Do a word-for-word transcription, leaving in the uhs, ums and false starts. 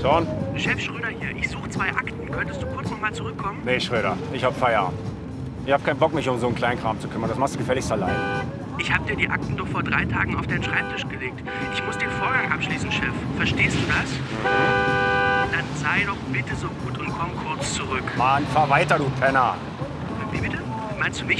Schon? Chef Schröder hier. Ich suche zwei Akten. Könntest du kurz noch mal zurückkommen? Nee, Schröder. Ich hab Feierabend. Ich hab keinen Bock, mich um so einen Kleinkram zu kümmern. Das machst du gefälligst allein. Ich hab dir die Akten doch vor drei Tagen auf deinen Schreibtisch gelegt. Ich muss den Vorgang abschließen, Chef. Verstehst du das? Mhm. Dann sei doch bitte so gut und komm kurz zurück. Mann, fahr weiter, du Penner. Wie bitte? Meinst du mich?